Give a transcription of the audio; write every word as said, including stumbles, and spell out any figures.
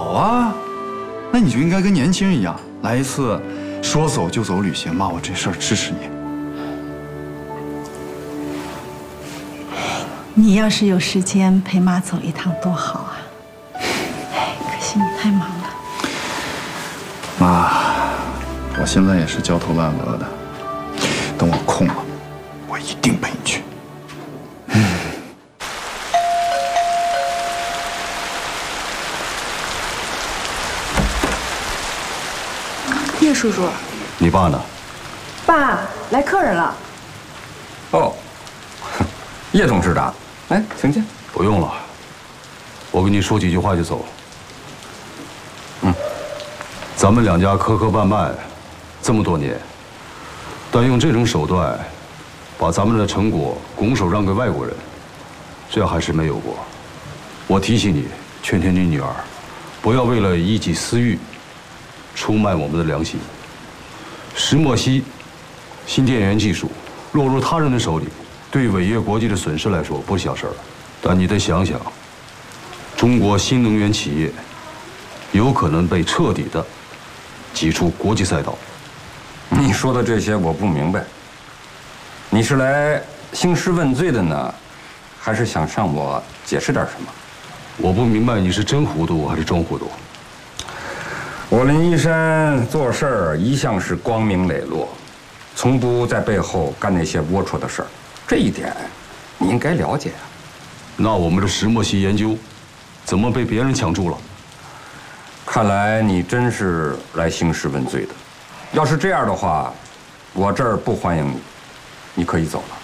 啊，那你就应该跟年轻人一样，来一次说走就走旅行嘛。我这事儿支持你。 你要是有时间陪妈走一趟多好啊！哎，可惜你太忙了。 妈，我现在也是焦头烂额的，等我空了，我一定陪你去。 叶叔叔， 你爸呢？ 爸，来客人了。 哦，叶董事长，哎，请进。不用了，我跟你说几句话就走。嗯，咱们两家磕磕绊绊这么多年，但用这种手段把咱们的成果拱手让给外国人，这还是没有过。我提醒你，劝劝你女儿，不要为了一己私欲出卖我们的良心。石墨烯新电源技术落入他人的手里，对伟业国际的损失来说不是小事儿。但你得想想，中国新能源企业有可能被彻底的挤出国际赛道。 你说的这些我不明白，你是来兴师问罪的呢，还是想向我解释点什么？ 我不明白你是真糊涂还是装糊涂。 我林一山做事儿一向是光明磊落，从不在背后干那些龌龊的事儿，这一点你应该了解啊。 那我们的石墨烯研究怎么被别人抢注了？ 看来你真是来兴师问罪的。要是这样的话，我这儿不欢迎你，你可以走了。